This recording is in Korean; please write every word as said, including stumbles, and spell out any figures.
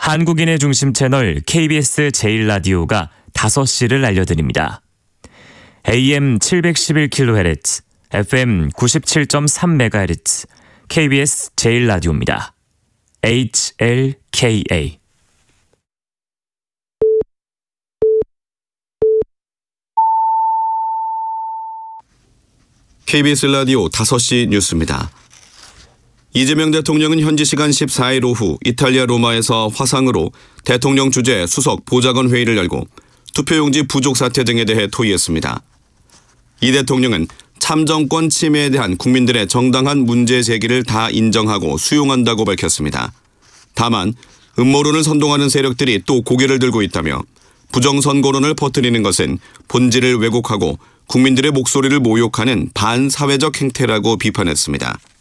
한국인의 중심 채널 케이비에스 제일 라디오가 다섯 시를 알려드립니다. 에이엠 칠백십일 킬로헤르츠, 에프엠 구십칠 점 삼 메가헤르츠, 케이비에스 제일 라디오입니다. 에이치엘케이에이. 케이비에스 라디오 다섯 시 뉴스입니다. 이재명 대통령은 현지 시간 십사 일 오후 이탈리아 로마에서 화상으로 대통령 주재 수석 보좌관 회의를 열고 투표용지 부족 사태 등에 대해 토의했습니다. 이 대통령은 참정권 침해에 대한 국민들의 정당한 문제 제기를 다 인정하고 수용한다고 밝혔습니다. 다만 음모론을 선동하는 세력들이 또 고개를 들고 있다며 부정선거론을 퍼뜨리는 것은 본질을 왜곡하고 국민들의 목소리를 모욕하는 반사회적 행태라고 비판했습니다.